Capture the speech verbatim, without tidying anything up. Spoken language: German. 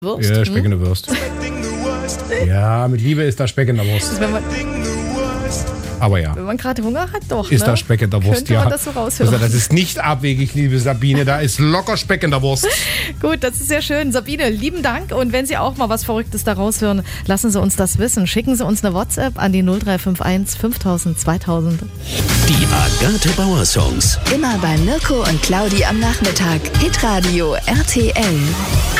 Wurst? Ja, Speck in der Wurst. Ja, mit Liebe ist da Speck in der Wurst. Wenn man, Aber ja, wenn man gerade Hunger hat, doch. ist ne? da Speck in der Wurst, Könnte ja. man das so raushören. Also, das ist nicht abwegig, liebe Sabine, da ist locker Speck in der Wurst. Gut, das ist sehr schön. Sabine, lieben Dank. Und wenn Sie auch mal was Verrücktes da raushören, lassen Sie uns das wissen. Schicken Sie uns eine WhatsApp an die null drei fünf eins fünftausend zweitausend. Die Agathe Bauer Songs. Immer bei Mirko und Claudi am Nachmittag. Hitradio R T L.